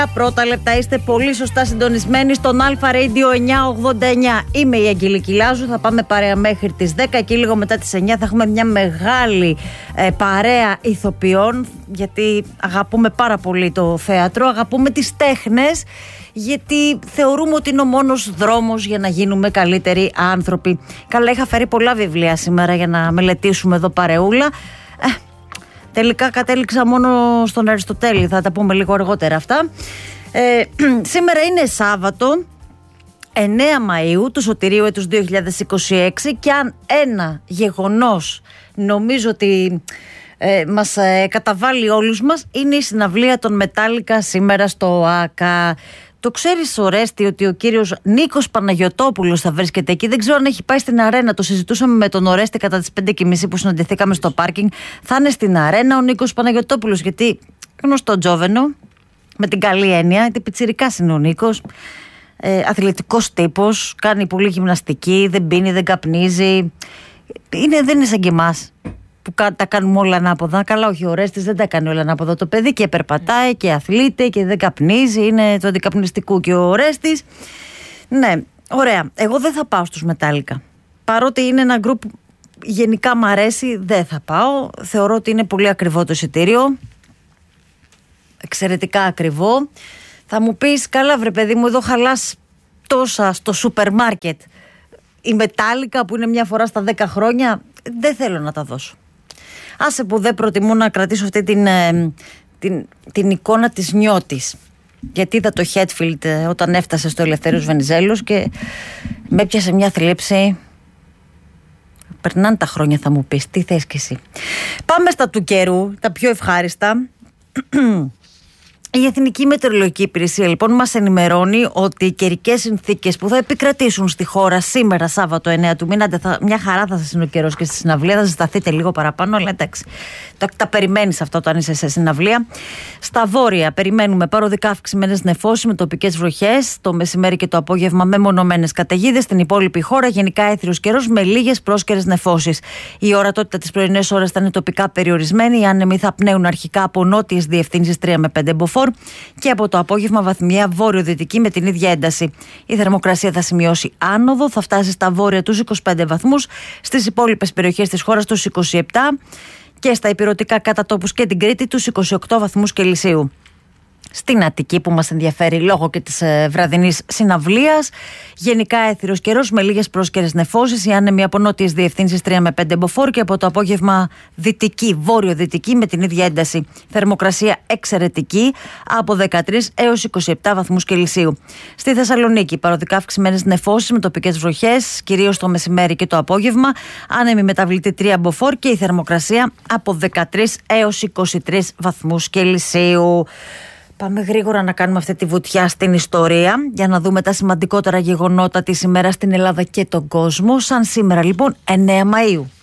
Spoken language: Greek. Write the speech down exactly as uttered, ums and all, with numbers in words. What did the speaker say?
Πρώτα λεπτά είστε πολύ σωστά συντονισμένοι στον Alpha Radio εννιακόσια ογδόντα εννιά. Είμαι η Αγγελική Λάζου, θα πάμε παρέα μέχρι τις δέκα και λίγο μετά τις εννιά θα έχουμε μια μεγάλη ε, παρέα ηθοποιών, γιατί αγαπούμε πάρα πολύ το θέατρο, αγαπούμε τις τέχνες, γιατί θεωρούμε ότι είναι ο μόνος δρόμος για να γίνουμε καλύτεροι άνθρωποι. Καλά, είχα φέρει πολλά βιβλία σήμερα για να μελετήσουμε εδώ παρεούλα. Ε, Τελικά κατέληξα μόνο στον Αριστοτέλη, θα τα πούμε λίγο αργότερα αυτά. Ε, σήμερα είναι Σάββατο, εννέα Μαΐου του Σωτηρίου έτους δύο χιλιάδες είκοσι έξι, και αν ένα γεγονός νομίζω ότι ε, μας ε, καταβάλει όλους μας, είναι η συναυλία των Μετάλλικα σήμερα στο ΆΚΑ. Το ξέρεις, Ορέστη, ότι ο κύριος Νίκος Παναγιωτόπουλος θα βρίσκεται εκεί? Δεν ξέρω αν έχει πάει στην αρένα. Το συζητούσαμε με τον Ορέστη κατά τις πέντε και μισή που συναντηθήκαμε στο πάρκινγκ. Θα είναι στην αρένα ο Νίκος Παναγιωτόπουλος, γιατί γνωστό τζόβενο, με την καλή έννοια, γιατί πιτσιρικάς είναι ο Νίκος. Ε, αθλητικός τύπος, κάνει πολύ γυμναστική, δεν πίνει, δεν καπνίζει. Είναι, δεν είναι σαν και εμάς που τα κάνουμε όλα ανάποδα. Καλά, όχι, ο Ορέστης δεν τα κάνει όλα ανάποδα. Το παιδί και περπατάει και αθλείται και δεν καπνίζει, είναι του αντικαπνιστικού. Και ο Ορέστης, ναι, ωραία. Εγώ δεν θα πάω στους Μετάλλικα. Παρότι είναι ένα γκρουπ που γενικά μ' αρέσει, δεν θα πάω. Θεωρώ ότι είναι πολύ ακριβό το εισιτήριο. Εξαιρετικά ακριβό. Θα μου πεις, καλά βρε παιδί μου, εδώ χαλάς τόσα στο σούπερ μάρκετ. Η Μετάλλικα που είναι μια φορά στα δέκα χρόνια, δεν θέλω να τα δώσω. Άσε που δεν προτιμώ να κρατήσω αυτή την, την, την εικόνα της νιώτης. Γιατί είδα το Χέτφιλντ όταν έφτασε στο Ελευθέριος Βενιζέλος και με έπιασε μια θλίψη. Περνάνε τα χρόνια, θα μου πεις, τι θες κι εσύ. Πάμε στα του καιρού, τα πιο ευχάριστα. Η Εθνική Μετεωρολογική Υπηρεσία λοιπόν μας ενημερώνει ότι οι καιρικές συνθήκες που θα επικρατήσουν στη χώρα σήμερα, Σάββατο εννέα του μήνα, θα, μια χαρά θα σας είναι ο καιρός και στη συναυλία, θα ζεσταθείτε λίγο παραπάνω, αλλά εντάξει, τα, τα περιμένεις αυτό όταν είσαι σε συναυλία. Στα βόρεια περιμένουμε παροδικά αυξημένες νεφώσεις με τοπικές βροχές, το μεσημέρι και το απόγευμα με μονομένες καταιγίδες. Στην υπόλοιπη χώρα γενικά έθριος καιρός με λίγες πρόσκαιρες νεφώσεις. Η ορατότητα τις πρωινές ώρες θα είναι τοπικά περιορισμένη, οι άνεμοι θα πνέουν αρχικά από νότιες διευθύνσεις τρία με πέντε μποφόρ. Και από το απόγευμα βαθμιαία βόρειο-δυτική με την ίδια ένταση. Η θερμοκρασία θα σημειώσει άνοδο, θα φτάσει στα βόρεια τους είκοσι πέντε βαθμούς, στις υπόλοιπες περιοχές της χώρας τους είκοσι επτά και στα ηπειρωτικά κατά τόπους και την Κρήτη τους είκοσι οκτώ βαθμούς Κελσίου. Στην Αττική που μας ενδιαφέρει λόγω και της ε, βραδινής συναυλίας, γενικά έθριος καιρός με λίγες πρόσκαιρες νεφώσεις, οι άνεμοι από νότιες διευθύνσεις τρία με πέντε μποφόρ και από το απόγευμα δυτική, βόρειο-δυτική με την ίδια ένταση. Θερμοκρασία εξαιρετική από δεκατρείς έως είκοσι επτά βαθμούς Κελσίου. Στη Θεσσαλονίκη παροδικά αυξημένες νεφώσεις με τοπικές βροχές, κυρίως το μεσημέρι και το απόγευμα, άνεμοι μεταβλητή τρία μποφόρ και η θερμοκρασία από δεκατρείς έως είκοσι τρεις βαθμούς Κελσίου. Πάμε γρήγορα να κάνουμε αυτή τη βουτιά στην ιστορία για να δούμε τα σημαντικότερα γεγονότα της ημέρας στην Ελλάδα και τον κόσμο. Σαν σήμερα λοιπόν εννέα Μαΐου.